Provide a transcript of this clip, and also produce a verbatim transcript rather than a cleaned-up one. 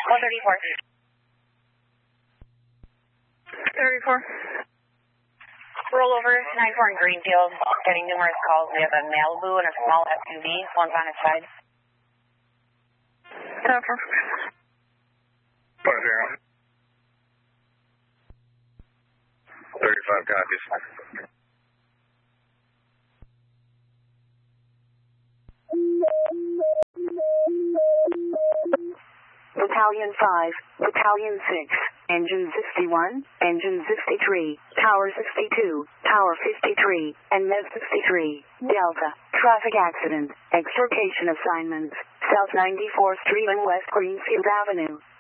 one thirty-four. thirty-four. Rollover, nine four in Greenfield. Getting numerous calls. We have a Malibu and a small S U V. One's on its side. Tougher. Five zero. Thirty-five copies. Battalion five, Battalion six, Engine sixty-one, Engine sixty-three, Tower sixty-two, Tower fifty-three, and Med sixty-three, Delta, traffic accident, extrication assignments, South ninety-fourth Street and West Greenfield Avenue.